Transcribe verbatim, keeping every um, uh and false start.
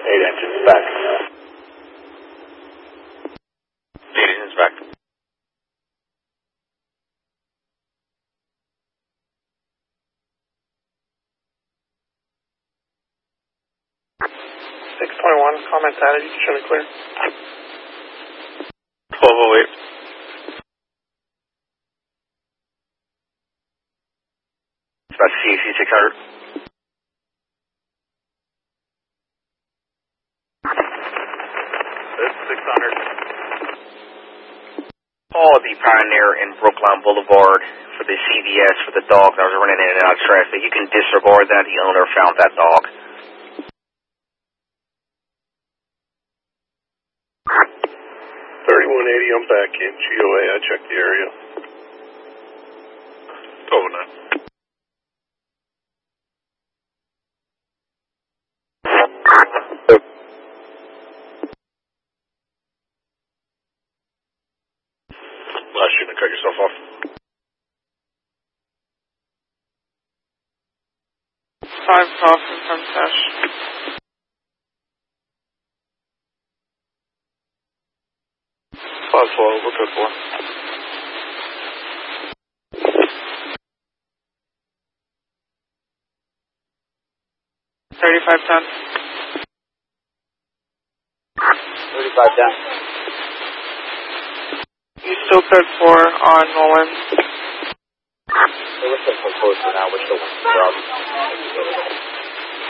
Eight engines back. Eight engines back. six twenty-one, comments added, you can show me clear. twelve oh eight. It's about C A C six hundred. six hundred. Paul the Pioneer in Brookline Boulevard for the C V S for the dog that was running in and out of traffic. You can disregard that. The owner found that dog. thirty-one eighty, I'm back in G O A. I checked the area. Oh, no. Last unit, cut yourself off. Five crossing from Sesh. Five twelve, what's that for? Thirty-five ten. thirty-five down. You still code four on Nolan. Hey, what's up for close for now? We're still one.